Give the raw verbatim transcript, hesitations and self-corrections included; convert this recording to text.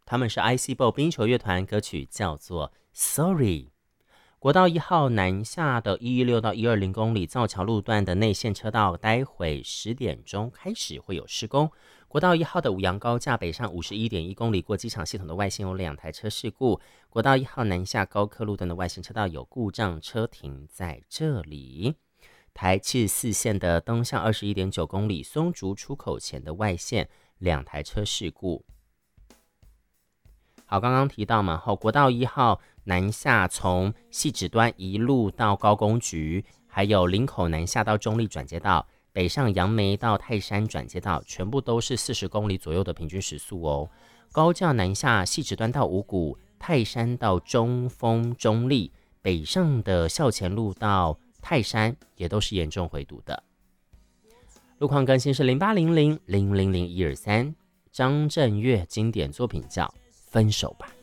他们是 I C B O 冰球乐团，歌曲叫做 Sorry。国道一号南下的一一六到一二零公里造桥路段的内线车道，待会十点钟开始会有施工。国道一号的五羊高架北上五十一点一公里过机场系统的外线有两台车事故。国道一号南下高科路段的外线车道有故障，车停在这里。台七十四线的东向二十一点九公里松竹出口前的外线两台车事故。好，刚刚提到嘛，后国道一号南下从汐止端一路到高工局，还有林口南下到中立转接道，北上杨梅到泰山转接道，全部都是四十公里左右的平均时速哦。高架南下汐止端到五股，泰山到中丰中立，北上的校前路到泰山也都是严重回堵的。路况更新是零八零零零零零一二三，张震岳经典作品叫分手吧。